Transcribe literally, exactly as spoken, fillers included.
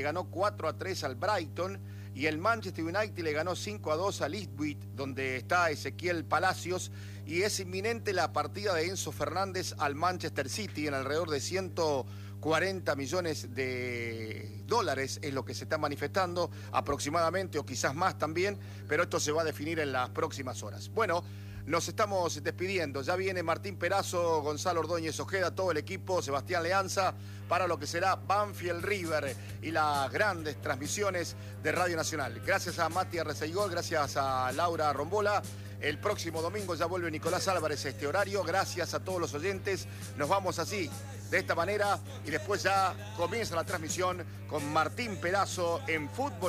ganó cuatro a tres al Brighton y el Manchester United le ganó cinco a dos al Ipswich, donde está Ezequiel Palacios, y es inminente la partida de Enzo Fernández al Manchester City en alrededor de ciento cuarenta millones de dólares es lo que se está manifestando aproximadamente, o quizás más también, pero esto se va a definir en las próximas horas. Bueno, nos estamos despidiendo. Ya viene Martín Perazo, Gonzalo Ordóñez Ojeda, todo el equipo, Sebastián Leanza, para lo que será Banfield River y las grandes transmisiones de Radio Nacional. Gracias a Mati Arreceigol, gracias a Laura Rombola. El próximo domingo ya vuelve Nicolás Álvarez a este horario. Gracias a todos los oyentes. Nos vamos así, de esta manera, y después ya comienza la transmisión con Martín Perazo en Fútbol.